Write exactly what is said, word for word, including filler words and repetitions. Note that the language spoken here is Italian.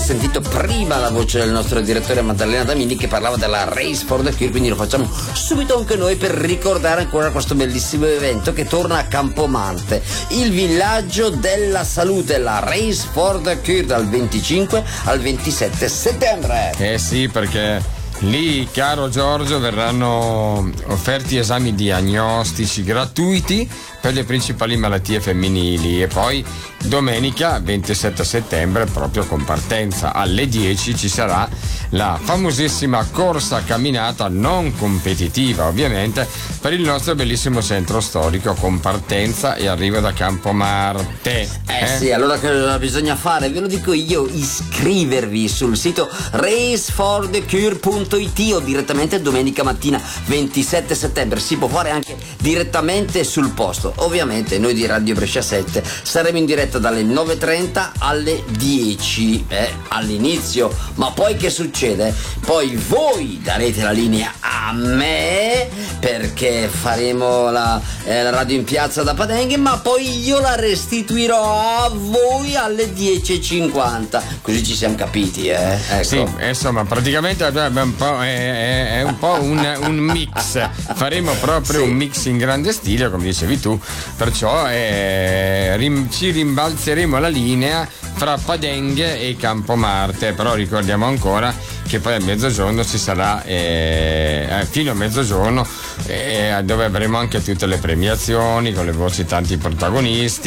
sentito prima la voce del nostro direttore Maddalena Damini che parlava della Race for the Cure, quindi lo facciamo subito anche noi per ricordare ancora questo bellissimo evento che torna a Campomarte, il villaggio della salute, la Race for the Cure, dal venticinque al ventisette settembre. Eh sì, perché lì, caro Giorgio, verranno offerti esami diagnostici gratuiti per le principali malattie femminili, e poi domenica ventisette settembre, proprio con partenza alle dieci, ci sarà la famosissima corsa camminata non competitiva, ovviamente, per il nostro bellissimo centro storico, con partenza e arrivo da Campomarte. Eh, eh sì, allora cosa bisogna fare? Ve lo dico io: iscrivervi sul sito race for the cure punto it o direttamente domenica mattina ventisette settembre. Si può fare anche direttamente sul posto. Ovviamente noi di Radio Brescia sette saremo in diretta dalle nove e trenta alle dieci eh, all'inizio, ma poi che succede? Poi voi darete la linea a me perché faremo la, eh, la radio in piazza da Padenghe, ma poi io la restituirò a voi alle dieci e cinquanta, così ci siamo capiti, eh? Ecco. Sì, insomma, praticamente è un po', è, è un, po un, un mix, faremo proprio sì. un mix in grande stile, come dicevi tu, perciò eh, rim, ci rimbalzeremo la linea fra Padenghe e Campomarte, però ricordiamo ancora che poi a mezzogiorno ci sarà eh, fino a mezzogiorno eh, dove avremo anche tutte le premiazioni con le voci tanti protagonisti.